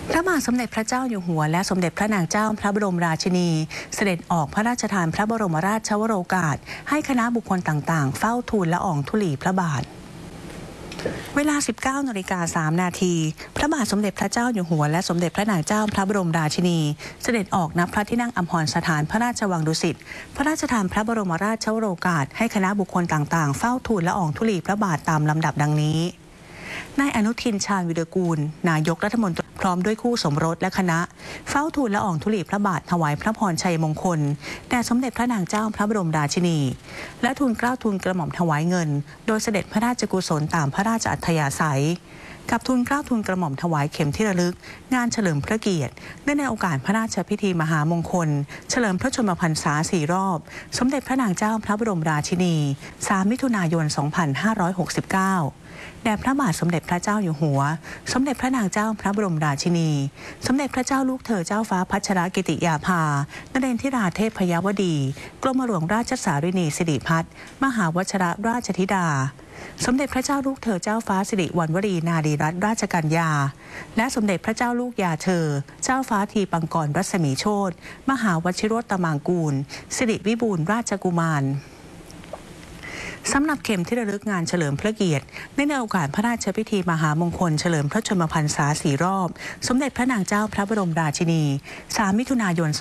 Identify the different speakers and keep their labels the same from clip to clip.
Speaker 1: พระบาทสมเด็จพระเจ้าอยู่หัวและสมเด็จพระนางเจ้าพระบรมราชินีเสด็จออกพระราชทานพระบรมราชวโรกาสให้คณะบุคคลต่างๆเฝ้าทูลละอองธุลีพระบาทเวลา 19:03 น.พระบาทสมเด็จพระเจ้าอยู่หัวและสมเด็จพระนางเจ้าพระบรมราชินีเสด็จออกณพระที่นั่งอัมพรสถานพระราชวังดุสิตพระราชทานพระบรมราชวโรกาสให้คณะบุคคลต่างๆเฝ้าทูลละอองธุลีพระบาทตามลำดับดังนี้นายอนุทิน ชาญวิรกูลนายกรัฐมนตรีพร้อมด้วยคู่สมรสและคณะเฝ้าทูลละอองธุลีพระบาทถวายพระพรชัยมงคลแด่สมเด็จพระนางเจ้าพระบรมราชินีและทูลเกล้าทูลกระหม่อมถวายเงินโดยเสด็จพระราชกุศลตามพระราชอัธยาศัยกับทูลเกล้าทูลกระหม่อมถวายเข็มที่ระลึกงานเฉลิมพระเกียรติเนื่องในโอกาสพระราชพิธีมหามงคลเฉลิมพระชนมพรรษา4 รอบสมเด็จพระนางเจ้าพระบรมราชินี3 มิถุนายน 2569แด่พระบาทสมเด็จพระเจ้าอยู่หัวสมเด็จพระนางเจ้าพระบรมราชินีสมเด็จพระเจ้าลูกเธอเจ้าฟ้าพัชรกิติยาภานเรนทิราเทพยวดีกรมหลวงราชสารินีสิริพัฒน์มหาวชิรราชธิดาสมเด็จพระเจ้าลูกเธอเจ้าฟ้าสิริวัณวรีนารีรัตนราชกัญญาและสมเด็จพระเจ้าลูกยาเธอเจ้าฟ้าทีปังกรรัศมีโชติมหาวชิโรตมังกูลสิริวิบูลย์ราชกุมารสำหรับเข็มที่ระลึกงานเฉลิมพระเกียรติในโอกาสพระราชพิธีมหามงคลเฉลิมพระชนมพรรษา4 รอบสมเด็จพระนางเจ้าพระบรมราชินี3 มิถุนายน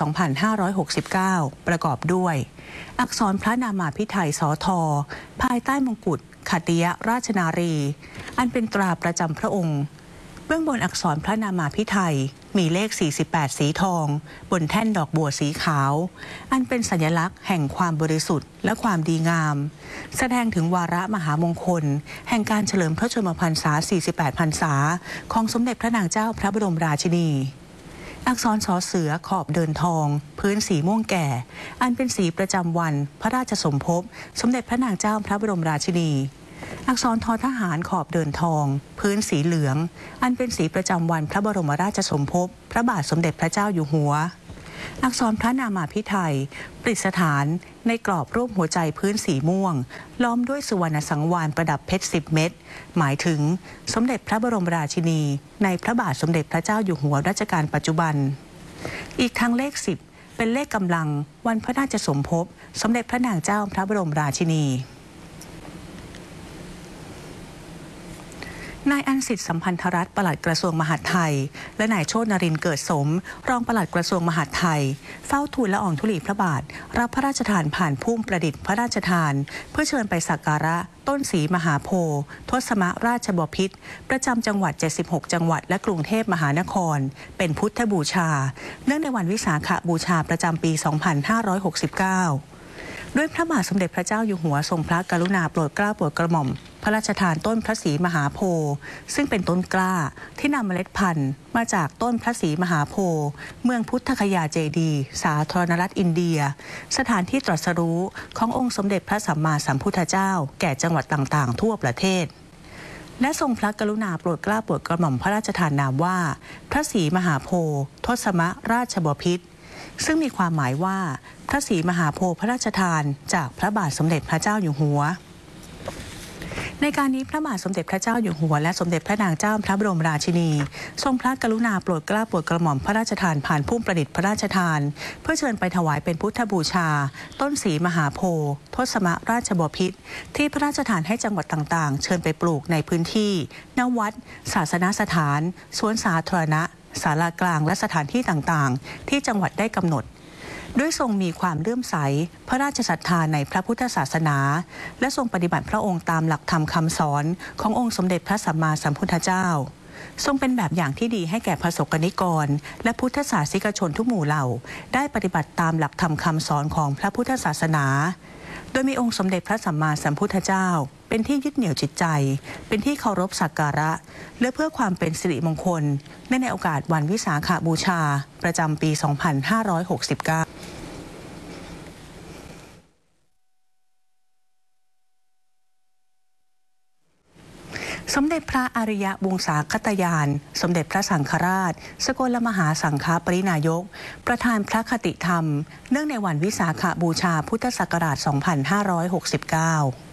Speaker 1: 2569ประกอบด้วยอักษรพระนามาภิไธยสทภายใต้มงกุฎขัตติยราชนารีอันเป็นตราประจำพระองค์เบื้องบนอักษรพระนามาภิไธยมีเลข48สีทองบนแท่นดอกบัวสีขาวอันเป็นสัญลักษณ์แห่งความบริสุทธิ์และความดีงามแสดงถึงวาระมหามงคลแห่งการเฉลิมพระชนมพรรษา48 พรรษาของสมเด็จพระนางเจ้าพระบรมราชินีอักษรสอเสือขอบเดินทองพื้นสีม่วงแก่อันเป็นสีประจำวันพระราชสมภพสมเด็จพระนางเจ้าพระบรมราชินีอักษรทอทหารขอบเดินทองพื้นสีเหลืองอันเป็นสีประจำวันพระบรมราชสมภพพระบาทสมเด็จพระเจ้าอยู่หัวอักษรพระนามาภิไธยประดิษฐานในกรอบรูปหัวใจพื้นสีม่วงล้อมด้วยสุวรรณสังวาลประดับเพชร10 เม็ดหมายถึงสมเด็จพระบรมราชินีในพระบาทสมเด็จพระเจ้าอยู่หัวรัชกาลปัจจุบันอีกทั้งเลข10เป็นเลขกำลังวันพระราชสมภพสมเด็จพระนางเจ้าพระบรมราชินีนายอันสิทธิ์สัมพันธรัตน์ปลัดกระทรวงมหาดไทยและนายโชตินรินทร์เกิดสมรองปลัดกระทรวงมหาดไทยเฝ้าทูลละอองธุลีพระบาทรับพระราชทานผ่านพุ่มประดิษฐ์พระราชทานเพื่อเชิญไปสักการะต้นศรีมหาโพธิ์ทศมราชบพิตรประจำจังหวัด76 จังหวัดและกรุงเทพมหานครเป็นพุทธบูชาเนื่องในวันวิสาขบูชาประจำปี 2569ด้วยพระบาทสมเด็จพระเจ้าอยู่หัวทรงพระกรุณาโปรดเกล้าโปรดกระหม่อมพระราชทานต้นพระศรีมหาโพธิ์ซึ่งเป็นต้นกล้าที่นำเมล็ดพันธุ์มาจากต้นพระศรีมหาโพธิ์เมืองพุทธคยาเจดีย์สาธารณรัฐอินเดียสถานที่ตรัสรู้ขององค์สมเด็จพระสัมมาสัมพุทธเจ้าแก่จังหวัดต่างๆทั่วประเทศและทรงพระกรุณาโปรดเกล้าโปรดกระหม่อมพระราชทานนามว่าพระศรีมหาโพธิ์ทศมราชบพิตรซึ่งมีความหมายว่าพระศรีมหาโพธิ์พระราชทานจากพระบาทสมเด็จพระเจ้าอยู่หัวในการนี้พระบาทสมเด็จพระเจ้าอยู่หัวและสมเด็จพระนางเจ้าพระบรมราชินีทรงพระกรุณาโปรดเกล้าโปรดกระหม่อมพระราชทานผ่านพุ่มประดิษฐ์พระราชทานเพื่อเชิญไปถวายเป็นพุทธบูชาต้นศรีมหาโพธิ์ทศมราชบพิตรที่พระราชทานให้จังหวัดต่างๆเชิญไปปลูกในพื้นที่ณวัดศาสนสถานสวนสาธารณะศาลากลางและสถานที่ต่างๆที่จังหวัดได้กำหนดด้วยทรงมีความเลื่อมใสพระราชศรัทธาในพระพุทธศาสนาและทรงปฏิบัติพระองค์ตามหลักธรรมคำสอนขององค์สมเด็จพระสัมมาสัมพุทธเจ้าทรงเป็นแบบอย่างที่ดีให้แก่พระสงฆ์นิกรและพุทธศาสนิกชนทุกหมู่เหล่าได้ปฏิบัติตามหลักธรรมคำสอนของพระพุทธศาสนาโดยมีองค์สมเด็จพระสัมมาสัมพุทธเจ้าเป็นที่ยึดเหนี่ยวจิตใจเป็นที่เคารพสักการะและเพื่อความเป็นสิริมงคลในโอกาสวันวิสาขบูชาประจำปี 2569สมเด็จพระอริยวงศาคตยานสมเด็จพระสังฆราชสกลมหาสังฆปรินายกประธานพระคติธรรมเนื่องในวันวิสาขบูชาพุทธศักราช 2569